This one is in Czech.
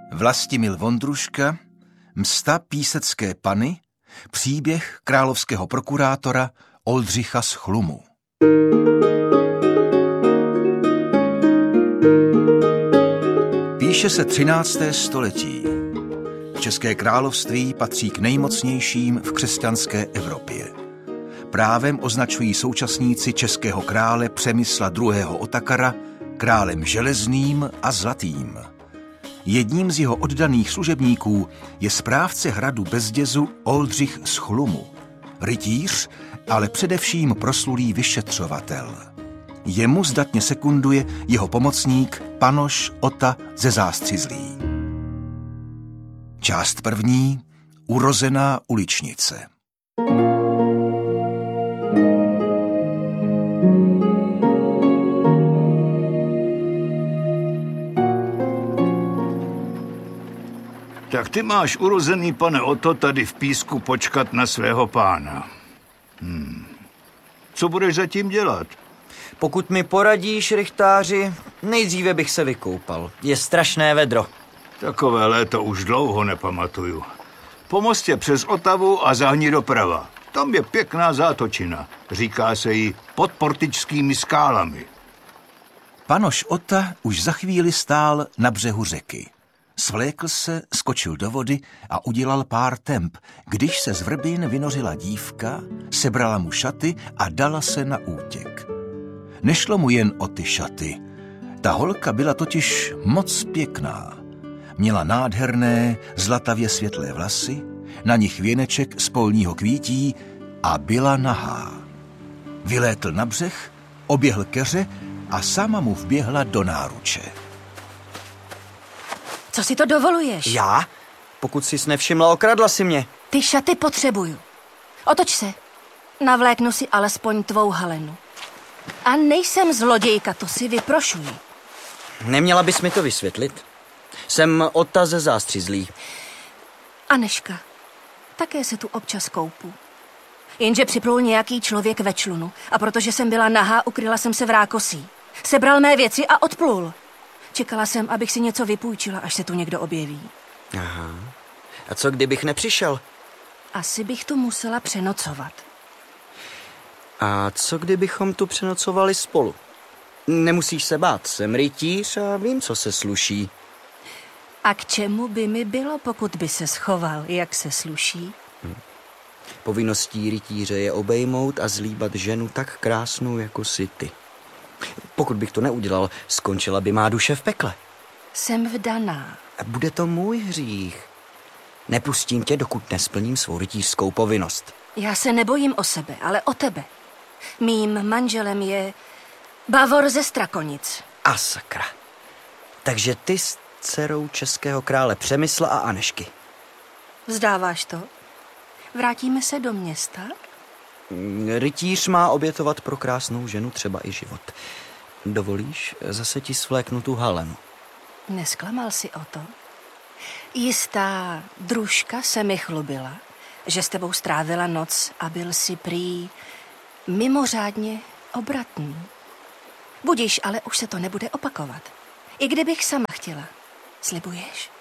Vlastimil Vondruška, Msta písecké Panny, příběh královského prokurátora Oldřicha z Chlumu. Píše se 13. století. České království patří k nejmocnějším v křesťanské Evropě. Právem označují současníci českého krále Přemysla II. Otakara králem železným a zlatým. Jedním z jeho oddaných služebníků je správce hradu Bezdězu Oldřich z Chlumu. Rytíř, ale především proslulý vyšetřovatel. Jemu zdatně sekunduje jeho pomocník Panoš Ota ze Zástřizlí. Část první. Urozená uličnice. Tak ty máš, urozený pane Oto, tady v Písku počkat na svého pána. Co budeš zatím dělat? Pokud mi poradíš, rychtáři, nejdříve bych se vykoupal. Je strašné vedro. Takové léto už dlouho nepamatuju. Po mostě přes Otavu a zahni doprava. Tam je pěkná zátočina. Říká se jí Pod Portičskými skálami. Panoš Ota už za chvíli stál na břehu řeky. Svlékl se, skočil do vody a udělal pár temp, když se z vrbin vynořila dívka, sebrala mu šaty a dala se na útěk. Nešlo mu jen o ty šaty. Ta holka byla totiž moc pěkná. Měla nádherné, zlatavě světlé vlasy, na nich věneček z polního kvítí a byla nahá. Vylétl na břeh, oběhl keře a sama mu vběhla do náruče. Co si to dovoluješ? Já? Pokud jsi nevšimla, okradla si mě. Ty šaty potřebuju. Otoč se. Navléknu si alespoň tvou halenu. A nejsem zlodějka, to si vyprošuji. Neměla bys mi to vysvětlit? Jsem Ota ze Zástřizlí. Aneška, také se tu občas koupu. Jenže připlul nějaký člověk ve člunu a protože jsem byla nahá, ukryla jsem se v rákosí. Sebral mé věci a odplul. Čekala jsem, abych si něco vypůjčila, až se tu někdo objeví. Aha. A co kdybych nepřišel? Asi bych tu musela přenocovat. A co kdybychom tu přenocovali spolu? Nemusíš se bát, jsem rytíř a vím, co se sluší. A k čemu by mi bylo, pokud by se schoval, jak se sluší? Povinností rytíře je obejmout a zlíbat ženu tak krásnou, jako jsi ty. Pokud bych to neudělal, skončila by má duše v pekle. Jsem vdaná. A bude to můj hřích. Nepustím tě, dokud nesplním svou rytířskou povinnost. Já se nebojím o sebe, ale o tebe. Mým manželem je Bavor ze Strakonic. A sakra. Takže ty s dcerou českého krále Přemysla a Anešky. Vzdáváš to? Vrátíme se do města? Rytíř má obětovat pro krásnou ženu třeba i život. Dovolíš, zase ti svléknu tu halenu. Nesklamal si o to? Jistá družka se mi chlubila, že s tebou strávila noc a byl si prý mimořádně obratný. Budiš, ale už se to nebude opakovat. I kdybych sama chtěla. Slibuješ?